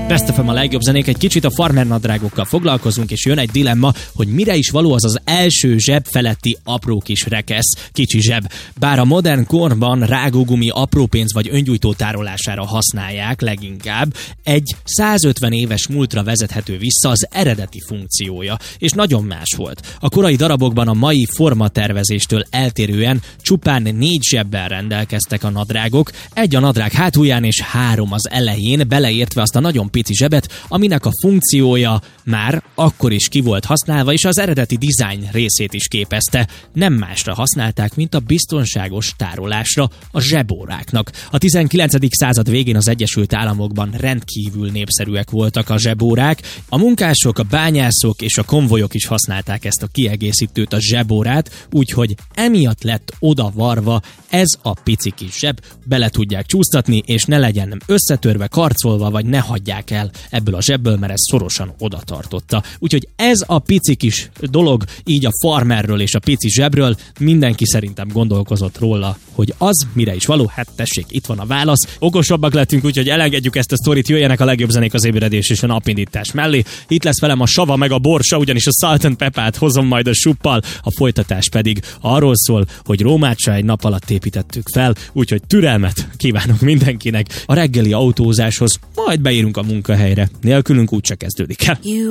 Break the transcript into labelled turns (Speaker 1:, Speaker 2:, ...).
Speaker 1: Best of a legjobb zenék, egy kicsit a farmer nadrágokkal foglalkozunk, és jön egy dilemma, hogy mire is való az első zseb feletti apró kis rekesz, kicsi zseb. Bár a modern korban rágógumi aprópénz vagy öngyújtó tárolására használják leginkább, egy 150 éves múltra vezethető vissza az eredeti funkciója, és nagyon más volt. A korai darabokban a mai formatervezéstől eltérően csupán 4 zsebbel rendelkeztek a nadrágok, egy a nadrág hátulján és 3 az elején, beleértve azt a nagyon pici zsebet, aminek a funkciója már akkor is ki volt használva, és az eredeti dizájn részét is képezte. Nem másra használták, mint a biztonságos tárolásra, a zsebóráknak. A 19. század végén az Egyesült Államokban rendkívül népszerűek voltak a zsebórák. A munkások, a bányászok és a konvojok is használták ezt a kiegészítőt, a zsebórát, úgyhogy emiatt lett odavarva ez a pici kis zseb, bele tudják csúsztatni, és ne legyen összetörve, karcolva, vagy ne hagyják el ebből a zsebből, mert ez szorosan oda tartotta. Úgyhogy ez a pici kis dolog, így a farmerről és a pici zsebről, mindenki szerintem gondolkozott róla, hogy az mire is való. Hát tessék, itt van a válasz. Okosabbak lettünk, úgyhogy elengedjük ezt a sztorit, jöjjenek a legjobb zenék az ébredés és a napindítás mellé. Itt lesz velem a Sava meg a Borsa, ugyanis a Salt and Pepát hozom majd a Suppal, a folytatás pedig arról szól, hogy Rómát se egy nap alatt építettük fel, úgyhogy türelmet kívánok mindenkinek a reggeli autózáshoz, majd beírunk a munkahelyre. Nélkülünk úgyse kezdődik el.